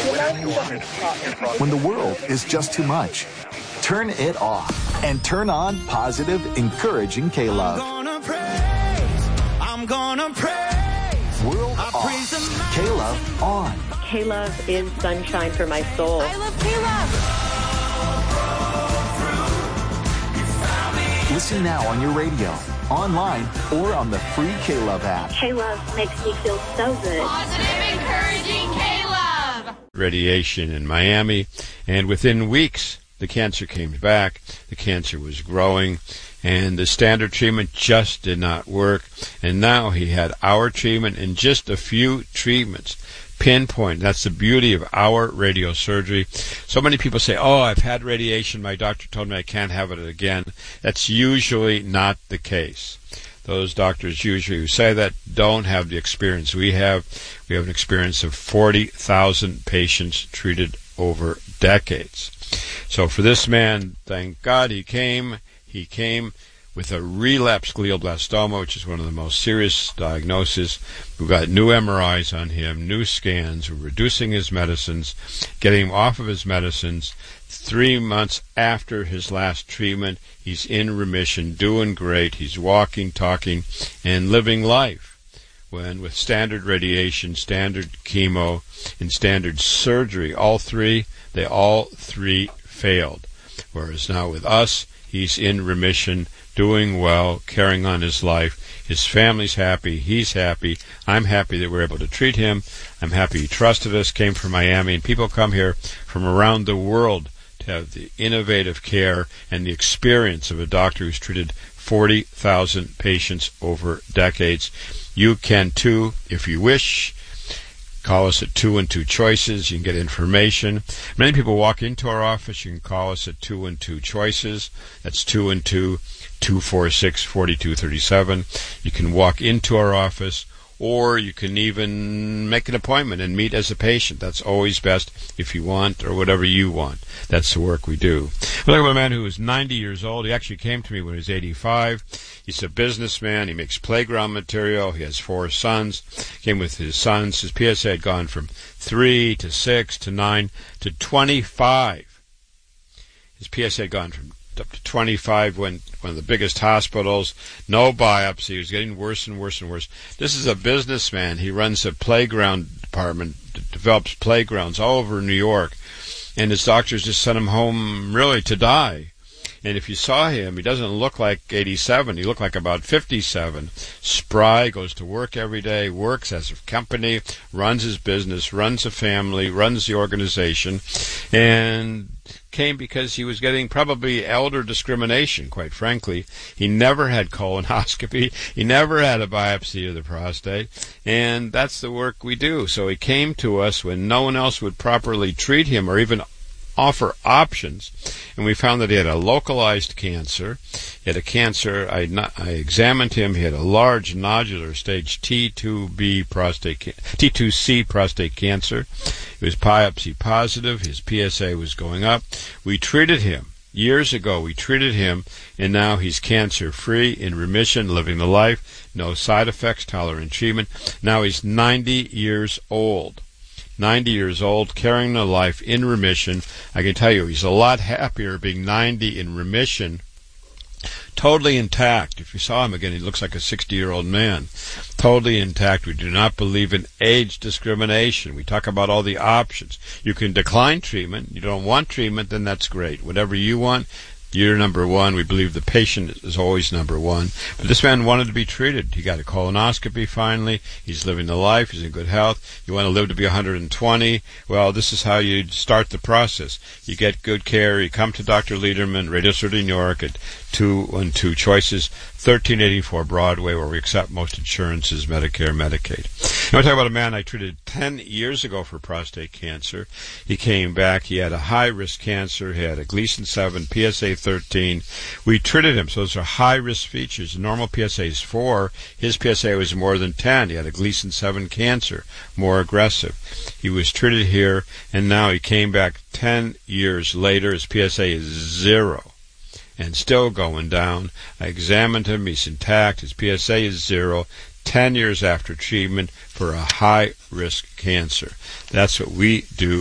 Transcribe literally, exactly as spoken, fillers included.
When the world is just too much, turn it off and turn on positive, encouraging K-Love. I'm gonna praise, I'm gonna praise. World off, K-Love on. K-Love is sunshine for my soul. I love K-Love. Listen now on your radio, online, or on the free K-Love app. K-Love makes me feel so good. Positive, encouraging K-Love. Radiation in Miami, and within weeks, the cancer came back. The cancer was growing, and the standard treatment just did not work. And now he had our treatment in just a few treatments. Pinpoint. That's the beauty of our radiosurgery. So many people say, oh, I've had radiation. My doctor told me I can't have it again. That's usually not the case. Those doctors usually who say that don't have the experience we have. We have an experience of forty thousand patients treated over decades. So for this man, thank God he came. He came with a relapsed glioblastoma, which is one of the most serious diagnoses. We got new M R Is on him, new scans. We're reducing his medicines, getting him off of his medicines. Three months after his last treatment, he's in remission, doing great. He's walking, talking, and living life. When with standard radiation, standard chemo, and standard surgery, all three, they all three failed. Whereas now with us, he's in remission, doing well, carrying on his life. His family's happy. He's happy. I'm happy that we're able to treat him. I'm happy he trusted us, came from Miami, and people come here from around the world to have the innovative care and the experience of a doctor who's treated forty thousand patients over decades. You can too, if you wish. Call us at two and two choices. You can get information. Many people walk into our office. You can call us at two and two choices. That's two and two, two four six, four two three seven. You can walk into our office, or you can even make an appointment and meet as a patient. That's always best if you want, or whatever you want. That's the work we do. We're talking about a man who is ninety years old. He actually came to me when he was eighty-five. He's a businessman. He makes playground material. He has four sons. Came with his sons. His P S A had gone from three to six to nine to twenty-five. His P S A had gone from up to twenty-five, went one of the biggest hospitals, no biopsy. He was getting worse and worse and worse. This is a businessman. He runs a playground department, d- develops playgrounds all over New York, and his doctors just sent him home really to die. And if you saw him, he doesn't look like eighty-seven. He looked like about fifty-seven. Spry, goes to work every day, works, has a company, runs his business, runs a family, runs the organization, and came because he was getting probably elder discrimination, quite frankly. He never had colonoscopy. He never had a biopsy of the prostate. And that's the work we do. So he came to us when no one else would properly treat him or even offer options, and we found that he had a localized cancer. He had a cancer. I, not, I examined him. He had a large nodular stage T two B prostate, T two C prostate cancer. He was biopsy positive. His P S A was going up. We treated him years ago. We treated him, and now he's cancer-free, in remission, living the life, no side effects, tolerant treatment. Now he's ninety years old. ninety years old, carrying a life, in remission. I can tell you, he's a lot happier being ninety in remission, totally intact. If you saw him again, he looks like a sixty-year-old man. Totally intact. We do not believe in age discrimination. We talk about all the options. You can decline treatment. You don't want treatment, then that's great. Whatever you want, you're number one. We believe the patient is always number one. But this man wanted to be treated. He got a colonoscopy finally. He's living the life. He's in good health. You want to live to be one hundred twenty? Well, this is how you start the process. You get good care. You come to Doctor Lederman, Radio City, New York, at two and two choices, thirteen eighty-four Broadway, where we accept most insurances, Medicare, Medicaid. Now, I talk about a man I treated ten years ago for prostate cancer. He came back. He had a high-risk cancer. He had a Gleason seven, P S A thirteen. We treated him. So those are high-risk features. The normal P S A is four. His P S A was more than ten. He had a Gleason seven cancer, more aggressive. He was treated here, and now he came back ten years later. His P S A is zero. And still going down. I examined him. He's intact. His P S A is zero. Ten years after treatment for a high-risk cancer. That's what we do